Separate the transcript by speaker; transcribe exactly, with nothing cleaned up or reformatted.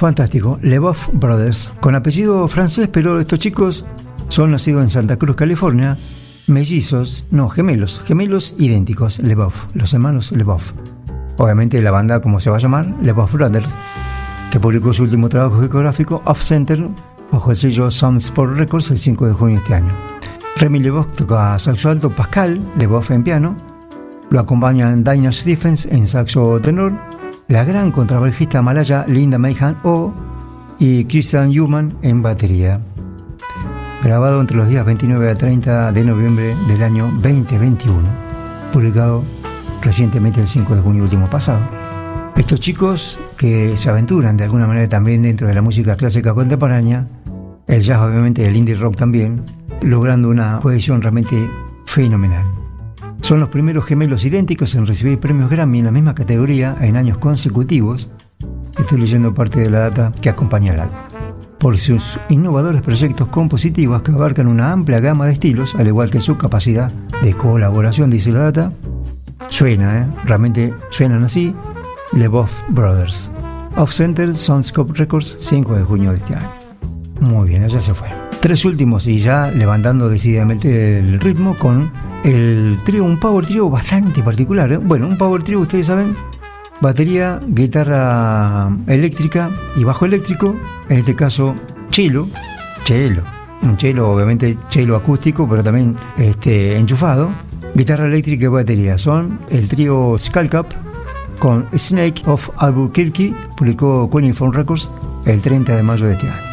Speaker 1: Fantástico. Leboeuf Brothers, con apellido francés, pero estos chicos son nacidos en Santa Cruz, California, mellizos, no, gemelos, gemelos idénticos, Leboeuf, los hermanos Leboeuf. Obviamente la banda, como se va a llamar, Leboeuf Brothers, que publicó su último trabajo discográfico, Off Center, bajo el sello Soundsport Records el cinco de junio de este año. Remy Leboeuf toca saxo alto, Pascal Leboeuf en piano, lo acompañan Dinah Stephens en saxo tenor, la gran contrabajista malaya Linda Mayhan O y Christian Human en batería. Grabado entre los días veintinueve a treinta de noviembre del año veinte veintiuno, publicado recientemente el cinco de junio último pasado. Estos chicos que se aventuran de alguna manera también dentro de la música clásica contemporánea, el jazz obviamente, el indie rock también, logrando una cohesión realmente fenomenal. Son los primeros gemelos idénticos en recibir premios Grammy en la misma categoría en años consecutivos. Estoy leyendo parte de la data que acompaña el álbum. Por sus innovadores proyectos compositivos que abarcan una amplia gama de estilos, al igual que su capacidad de colaboración, dice la data, suena, ¿eh? Realmente suenan así, Leboeuf Brothers. Off Center, Soundscope Records, cinco de junio de este año. Muy bien, allá se fue. Tres últimos y ya levantando decididamente el ritmo con el trío, un power trío bastante particular, ¿eh? Bueno, un power trío, ustedes saben, batería, guitarra eléctrica y bajo eléctrico, en este caso cello, cello, un cello obviamente cello acústico, pero también este, enchufado, guitarra eléctrica y batería. Son el trío Skullcap con Snake of Albuquerque, publicó Cuneiform Records el treinta de mayo de este año.